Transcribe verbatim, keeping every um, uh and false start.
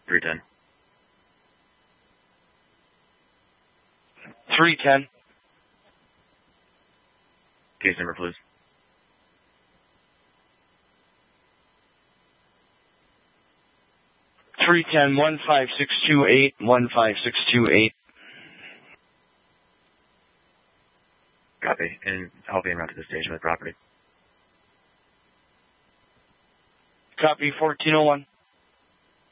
three ten. three ten. Case number, please. three ten one five six two eight one five six two eight. Copy. And I'll be en route to the station with property. Copy fourteen oh one.